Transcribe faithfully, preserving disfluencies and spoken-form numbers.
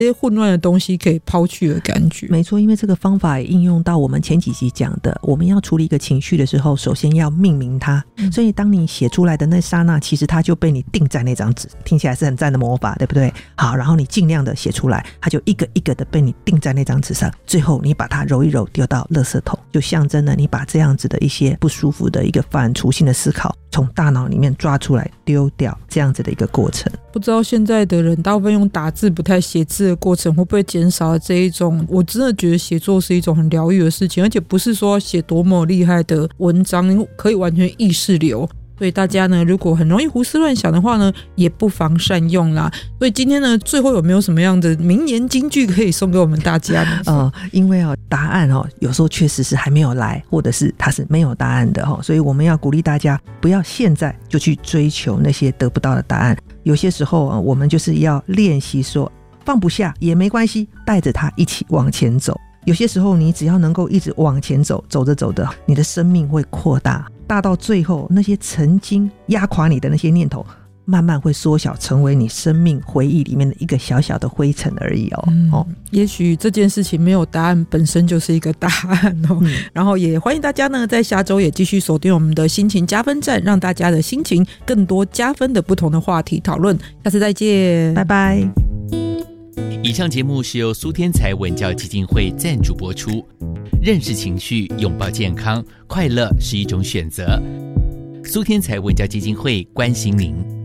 这些混乱的东西可以抛去的感觉。 没错，因为这个方法也应用到我们前几集讲的，我们要处理一个情绪的时候，首先要命名它、嗯、所以当你写出来的那刹那，其实它就被你定在那张纸，听起来是很赞的魔法，对不对？好，然后你尽量的写出来，它就一个一个的被你定在那张纸上，最后你把它揉一揉丢到垃圾桶，就象征了你把这样子的一些不舒服的一个反刍性的思考从大脑里面抓出来丢掉，这样子的一个过程。 不知道现在的人大部分用打字不太写字的过程会不会减少这一种，我真的觉得写作是一种很疗愈的事情，而且不是说写多么厉害的文章可以完全意识流，所以大家呢如果很容易胡思乱想的话呢，也不妨善用啦。所以今天呢最后有没有什么样的名言金句可以送给我们大家呢？ 呃，因为哦答案哦有时候确实是还没有来，或者是它是没有答案的、哦、所以我们要鼓励大家不要现在就去追求那些得不到的答案，有些时候、啊、我们就是要练习说放不下也没关系，带着它一起往前走。有些时候你只要能够一直往前走，走着走着你的生命会扩大，大到最后那些曾经压垮你的那些念头慢慢会缩小，成为你生命回忆里面的一个小小的灰尘而已哦。嗯哦也许这件事情没有答案本身就是一个答案哦、嗯、然后也欢迎大家呢在下周也继续锁定我们的心情加分站，让大家的心情更多加分的不同的话题讨论。下次再见， 拜拜。 以上节目是由苏天才文教基金会赞助播出。认识情绪，拥抱健康，快乐是一种选择。苏天才文教基金会关心您。